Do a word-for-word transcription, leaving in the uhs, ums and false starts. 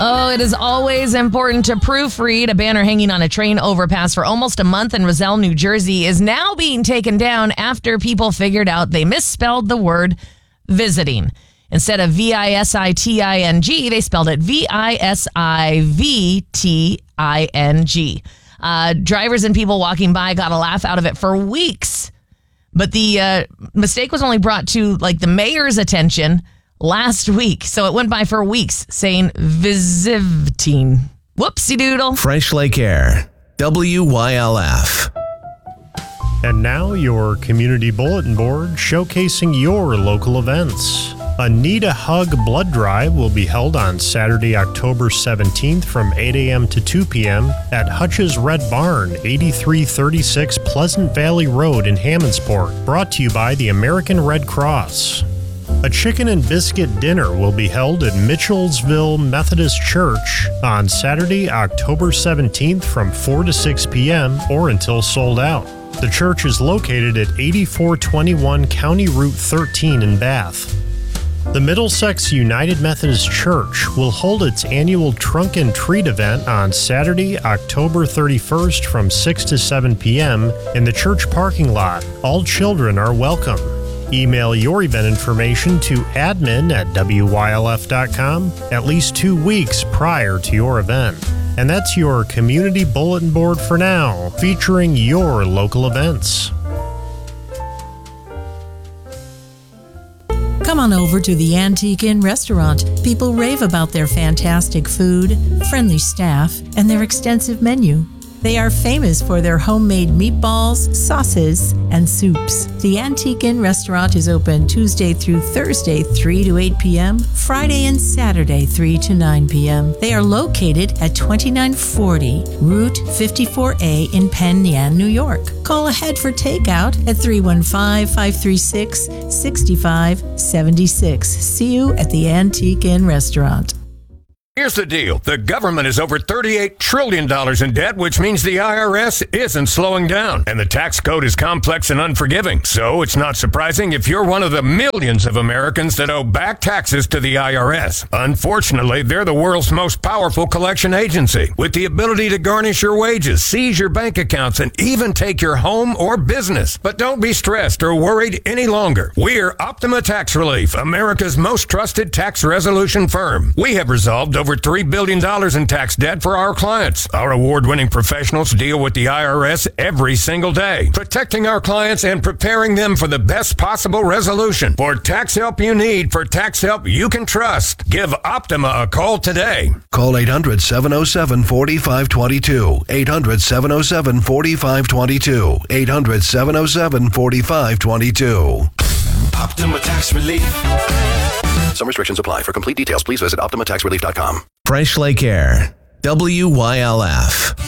Oh, it is always important to proofread. A banner hanging on a train overpass for almost a month in Roselle, New Jersey is now being taken down after people figured out they misspelled the word visiting. Instead of V I S I T I N G, they spelled it V I S I V T I N G. Uh, drivers and people walking by got a laugh out of it for weeks. But the uh, mistake was only brought to like the mayor's attention last week. So it went by for weeks saying visiting. Whoopsie doodle. Fresh Lake Air, W Y L F. And now your community bulletin board showcasing your local events. A Need a Hug blood drive will be held on Saturday, October seventeenth from eight a.m. to two p.m. at Hutch's Red Barn, eighty-three thirty-six Pleasant Valley Road in Hammondsport. Brought to you by the American Red Cross. A chicken and biscuit dinner will be held at Mitchellsville Methodist Church on Saturday, October seventeenth from four to six p.m. or until sold out. The church is located at eighty-four twenty-one County Route thirteen in Bath. The Middlesex United Methodist Church will hold its annual Trunk and Treat event on Saturday, October thirty-first from six to seven p.m. in the church parking lot. All children are welcome. Email your event information to admin at W Y L F dot com at least two weeks prior to your event. And that's your community bulletin board for now, featuring your local events. Come on over to the Antique Inn restaurant. People rave about their fantastic food, friendly staff, and their extensive menu. They are famous for their homemade meatballs, sauces, and soups. The Antique Inn restaurant is open Tuesday through Thursday, three to eight p.m., Friday and Saturday, three to nine p.m. They are located at twenty-nine forty Route fifty-four A in Penn Yan, New York. Call ahead for takeout at three one five, five three six, six five seven six. See you at the Antique Inn restaurant. Here's the deal. The government is over thirty-eight trillion dollars in debt, which means the I R S isn't slowing down. And the tax code is complex and unforgiving. So it's not surprising if you're one of the millions of Americans that owe back taxes to the I R S. Unfortunately, they're the world's most powerful collection agency, with the ability to garnish your wages, seize your bank accounts, and even take your home or business. But don't be stressed or worried any longer. We're Optima Tax Relief, America's most trusted tax resolution firm. We have resolved over three billion dollars in tax debt for our clients. Our award-winning professionals deal with the I R S every single day, protecting our clients and preparing them for the best possible resolution. For tax help you need, for tax help you can trust, give Optima a call today. Call eight hundred, seven oh seven, four five two two. eight hundred, seven oh seven, four five two two. eight hundred, seven oh seven, four five two two. Optima Tax Relief. Some restrictions apply. For complete details, please visit Optima Tax Relief dot com. Fresh Lake Air, W Y L F.